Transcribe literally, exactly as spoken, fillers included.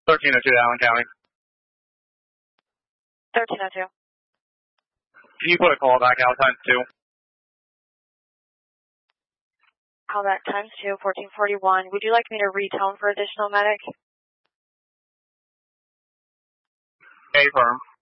thirteen oh two, Allen County. thirteen oh two. Can you put a call back out times two? Call back times two, fourteen forty-one. Would you like me to retone for additional medic? A firm.